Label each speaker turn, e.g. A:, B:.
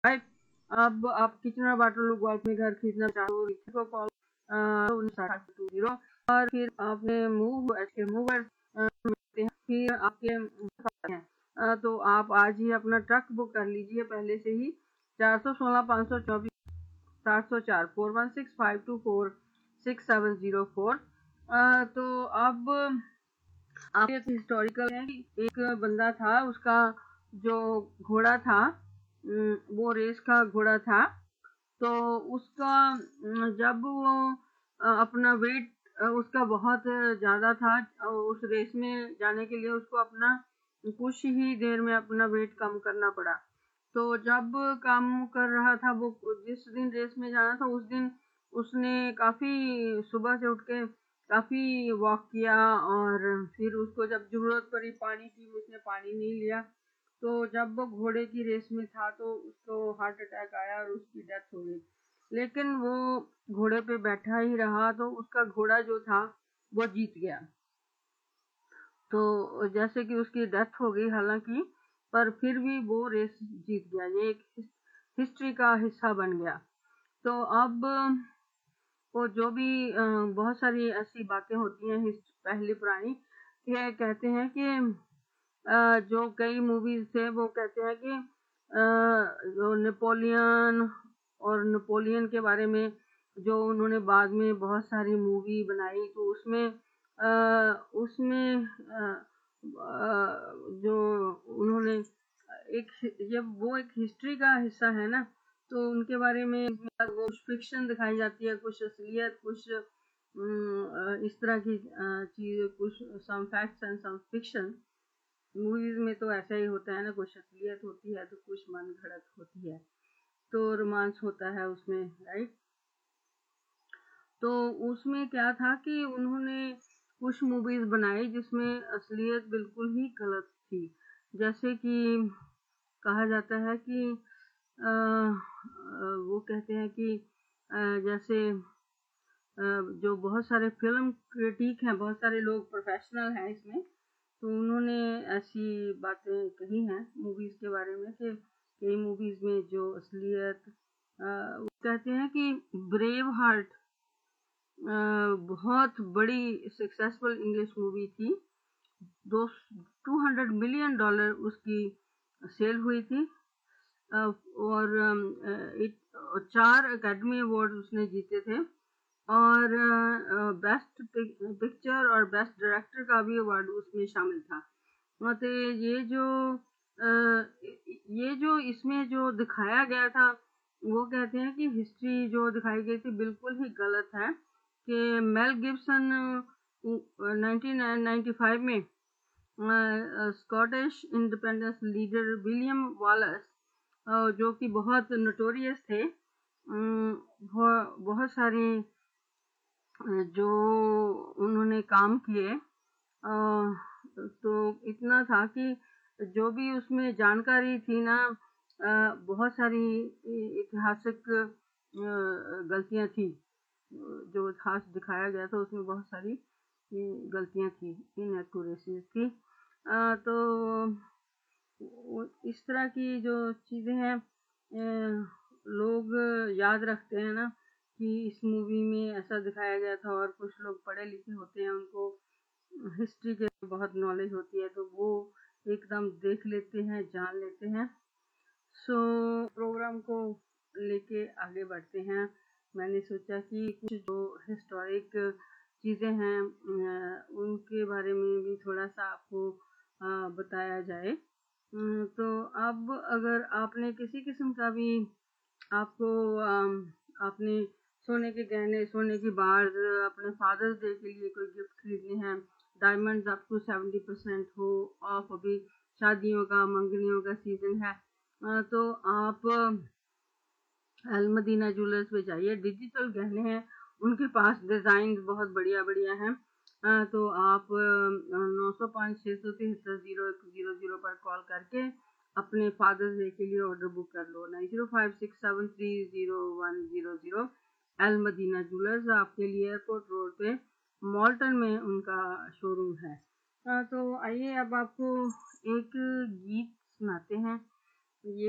A: Right. अब आप कितना वाटर लोग अपने घर खरीदना चाहो को कॉल 20 और फिर आपने मूवर मिलते हैं, फिर आपके हैं। तो आप आज ही अपना ट्रक बुक कर लीजिए पहले से ही 416 524 704 4165246704। तो अब आप एक हिस्टोरिकल है कि एक बंदा था, उसका जो घोड़ा था वो रेस का घोड़ा था। तो उसका जब वो अपना वेट उसका बहुत ज्यादा था, उस रेस में जाने के लिए उसको अपना कुछ ही देर में अपना वेट कम करना पड़ा। तो जब काम कर रहा था वो, जिस दिन रेस में जाना था उस दिन उसने काफी सुबह से उठ के काफी वॉक किया, और फिर उसको जब जरूरत पड़ी पानी की, उसने पानी नहीं लिया। तो जब वो घोड़े की रेस में था तो उसको हार्ट अटैक आया और उसकी डेथ हो गई। लेकिन वो घोड़े पे बैठा ही रहा तो उसका घोड़ा जो था वो जीत गया। तो जैसे कि उसकी डेथ हो गई हालांकि, पर फिर भी वो रेस जीत गया। ये एक हिस्ट्री का हिस्सा बन गया। तो अब वो जो भी बहुत सारी ऐसी बातें होती हैं पहले पुरानी, ये कहते हैं कि जो कई मूवीज थे वो कहते हैं कि जो नेपोलियन और नेपोलियन के बारे में जो उन्होंने बाद में बहुत सारी मूवी बनाई, तो उसमें जो उन्होंने एक जब वो एक हिस्ट्री का हिस्सा है ना, तो उनके बारे में वो फिक्शन दिखाई जाती है, कुछ असलियत, कुछ इस तरह की चीजें, कुछ some facts and some fiction. Movies में तो ऐसा ही होता है ना, कुछ असलियत होती है तो कुछ मन घड़त होती है, तो रोमांस होता है उसमें, राइट। तो उसमें क्या था कि उन्होंने कुछ मूवीज बनाई जिसमें असलियत बिल्कुल ही गलत थी। जैसे कि कहा जाता है कि वो कहते हैं कि जैसे जो बहुत सारे फिल्म क्रिटिक हैं, बहुत सारे लोग प्रोफेशनल हैं इसमें, तो उन्होंने ऐसी बातें कही हैं मूवीज के बारे में कि कई मूवीज में जो असलियत वो कहते हैं कि ब्रेव हार्ट बहुत बड़ी सक्सेसफुल इंग्लिश मूवी थी। दो $200 मिलियन उसकी सेल हुई थी। और 4 अकेडमी अवार्ड उसने जीते थे, और बेस्ट पिक्चर और बेस्ट डायरेक्टर का भी अवार्ड उसमें शामिल था। तो ये जो इसमें जो दिखाया गया था, वो कहते हैं कि हिस्ट्री जो दिखाई गई थी बिल्कुल ही गलत है। कि मेल गिब्सन 1995 में Scottish independence leader William Wallace, जो कि बहुत नोटोरियस थे, बहुत सारे जो उन्होंने काम किए, तो इतना था कि जो भी उसमें जानकारी थी ना, बहुत सारी ऐतिहासिक गलतियां थी। जो इतिहास दिखाया गया था उसमें बहुत सारी गलतियां थी, इनएक्यूरेसीज थी। तो इस तरह की जो चीजें हैं लोग याद रखते हैं ना, कि इस मूवी में ऐसा दिखाया गया था। और कुछ लोग पढ़े लिखे होते हैं, उनको हिस्ट्री के बहुत नॉलेज होती है, तो वो एकदम देख लेते हैं, जान लेते हैं। सो प्रोग्राम को लेके आगे बढ़ते हैं। मैंने सोचा कि कुछ जो हिस्टोरिक चीज़ें हैं उनके बारे में भी थोड़ा सा आपको बताया जाए। तो अब अगर आपने किसी किस्म का भी आपको आपने सोने के गहने, सोने की बार्स अपने फादर्स डे के लिए कोई गिफ्ट खरीदने हैं, डायमंड्स अप टू 70% हो ऑफ, अभी शादियों का मंगनियों का सीजन है, तो आप अल मदीना ज्वेलर्स पे जाइए। डिजिटल गहने हैं उनके पास, डिजाइन बहुत बढ़िया बढ़िया हैं। तो आप 905 673 0100 पर कॉल करके अपने फादर्स डे के लिए ऑर्डर बुक कर लो। 9056730100। अल मदीना ज्वेलर्स आपके लिए एयरपोर्ट रोड पे मॉल्टन में उनका शोरूम है। तो आइए अब आपको एक गीत सुनाते हैं। ये